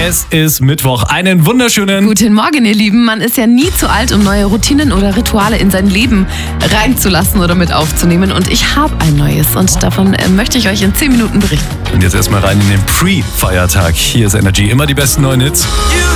Es ist Mittwoch. Einen wunderschönen... Guten Morgen, ihr Lieben. Man ist ja nie zu alt, um neue Routinen oder Rituale in sein Leben reinzulassen oder mit aufzunehmen. Und ich habe ein neues und davon möchte ich euch in 10 Minuten berichten. Und jetzt erstmal rein in den Pre-Feiertag. Hier ist Energy. Immer die besten neuen Hits.